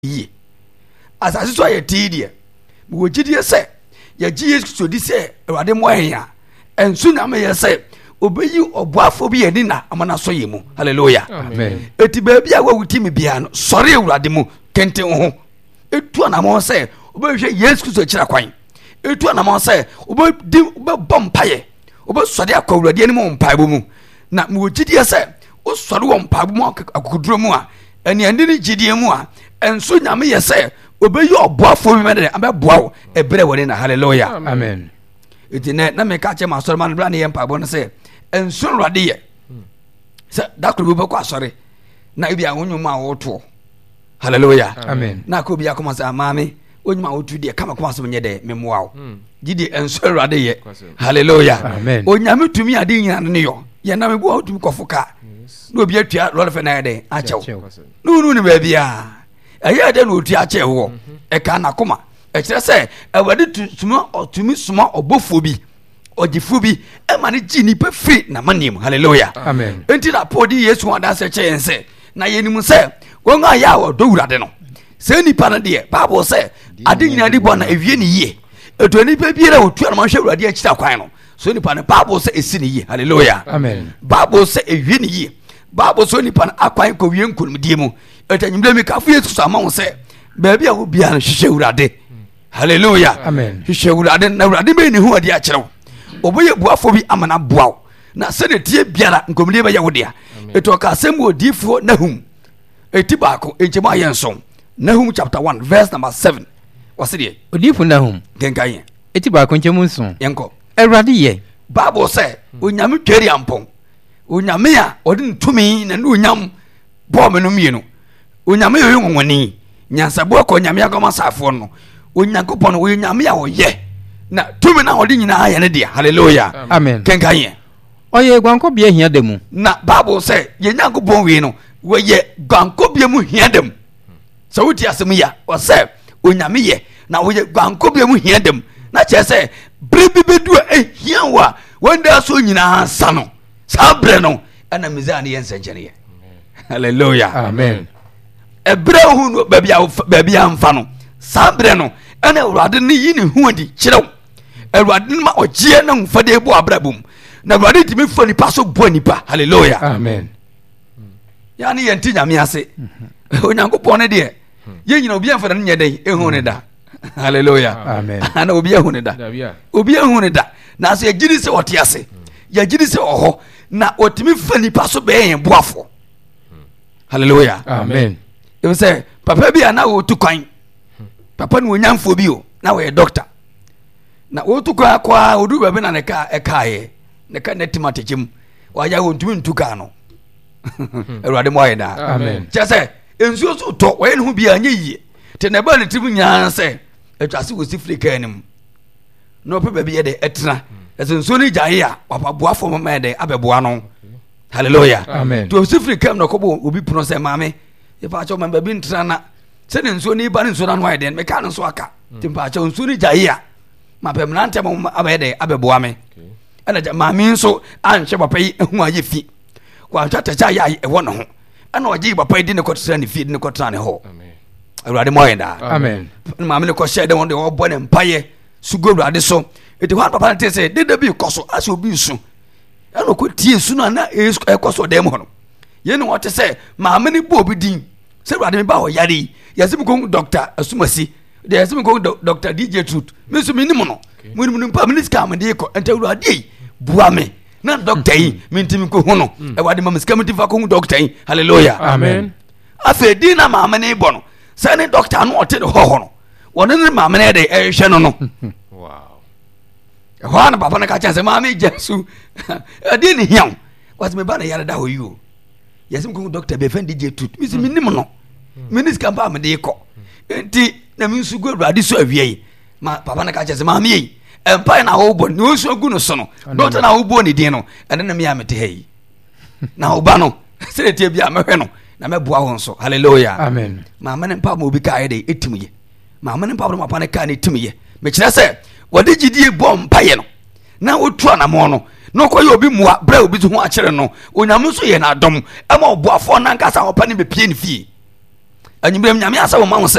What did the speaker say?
ye asase so ye tidie wo gidie se ye gi Yesu di se Awurade mo ehia ensu na me ye se obeyi oboafo bi ye ni na amana so ye mu hallelujah amen eti ba bia wa wuti me bia no sori Awurade mu kente ho etu na mo se obehwe Yesu Kristo kira kwan etu na mo se obedi bompaye obesode akwa Awurade ani mu mpaebo mu na mo gidie se osori wo mpaebo mu akuduro mu a eni andi ni gidie mu a enso nyame ye se obeyi oboafo bi mede abeboa wo ebre woni na hallelujah amen eti na me ka che ma sori man bla ne ye mpaebo no se enso Awurade ye se dakuru bi ko asori na ibi awonyuma woto hallelujah amen na ko bi akoma sa maame onyuma wotu de kama koma so nye de memoa wo gidi enso Awurade ye hallelujah amen onyame tumi ade nyina ne yo ye na me bo wotu kofoka no bi atua lole fe na de achew no ne ba bia eye de no otu ache wo e ka na koma e kire se Awurade tumi suma obofo bi ogifu bi e ma ne gi ni pe free na manim hallelujah amen enti na podi Yesu wada se che ense na yenimu se wonga ya wo do Awurade no se nipa na de Bible se ade nyina di bo na ewie ni ye eto nipa biera otu na ma hwe Awurade a kira kwan no so nipa na Bible se esi ni ye hallelujah amen Bible se ewie ni ye Bible so nipa na akwan ko wie nkunumdie mu etanyimle mi kafu Yesu sama wo se ba bia wo bia no hwehwe Awurade hallelujah amen hwehwe Awurade na Awurade be ni hu ade a kire oboye buafo bi amana boaw na se ne tie biara nkomdie be ye wo dia eto ka asem odifo Nahum eti baako enchema ayenso Nahum chapter 1 verse number 7 wase die odifo Nahum kenkan eti ba ko nchemu nso yenko Awurade ye Bible say onyame tweri ampon onyame a odi ntumi na onyam bo me no mienu onyame yo ngwoni nyansabo ko onyame agoma safo no onyankopon onyame a woye na tumi na odi nyina aye ne dia hallelujah amen kenkan oye gwanko bia hia demu na Bible say ye nyankopon wi no woye gwanko bia mu hia dem so wuti asem ya o say onyame ye na woye gwanko bia mu hia dem na che say bribi bedu ehia wa wanda so nyina sa no sabre no ana mizani yensenjene ye hallelujah amen ebre hu no babia mfa no sabre no ana Awurade ne yi ne hu adi kirew Awurade ma ogie na mfade bu abrabum na Awurade timi fo nipa so bo nipa hallelujah amen yani yenti nyame ase onyankopon ne de ye nyina obi amfa ne nyeden ehu ne da hallelujah amen ana obi ehu ne da obi ehu ne da na so ye gidi se ote ase ye gidi se oho na otimi fa nipa so be yen boafo hallelujah amen e say papa bi ana wo tu kwan papa no nyamfo bi o na we doctor na wo tu kwa kwa odu ba bi na ne ka ekaye ne ka netima techim wa ya wo ntumi ntuka no Awurade mo ayeda amen chese ensuo so to we ne hu bi anye yie te ne ba ne tim nyaa se etwase wo sifri ka anim no pe ba bi ye de etena ensuo ni jaye a papa boafo mama de abeboa no hallelujah amen to sifri kam no kobo obi puno se maame ye pa cho mamba bi ntena na se ne ensuo ni ba ne ensuo na no ayede me ka no so aka timpa cho ensuo ni jaye a ma pe mnante mo abede abeboa me ana maame nso anhwe papa yi hu aye fi kwa tata cha ya e wono ho ana oji papa yi ne kotra ne fi ne kotra ne ho amen Awurade mo yenda amen maame ne ko share de won de obo ne mpaye sugo Awurade so eti wan papa te say de bi koso aso bi su ana ko tie su na na e koso dem ho no ye ne wote say maame ne bo obi din say Awurade me ba ho yare yasim ko doctor asumasi de yasim ko doctor DJ Truth me su minimu no minimu pa me ska me de ko enta Awurade bua me na doctor yi mintimi ko hu no Awurade ma ska me tifa ko hu doctor yi hallelujah amen afa di na maame ne bo no say ne doctor no ote de ho no wona ne maame ne de ehwe no no wow hwana papa na ka chance maame Jesu adi ne hiam was me ba na yare da ho you yasim ko doctor be fan DJ Truth mi minim no minis kan pa me de ko enti na mi nsu go Awurade so awie ma papa na ka chance maame yi empire na wo bo ni o so gu no so no doctor na wo bo ni din no ene na me ya mete hey na wo ba no se tie bia me hwe no na me boa ho so hallelujah amen maame ne pa mo bi ka ye etimye maame ne pa mo papa ne ka ne etimye me kire se wode gidie bom paye no na otu anamo no no koye obi mua bra obi zu ho akere no onyame so ye na adom e ma oboafo na nkasa opa ne be pie ne fie anyimbrem nyame asa wo ma wo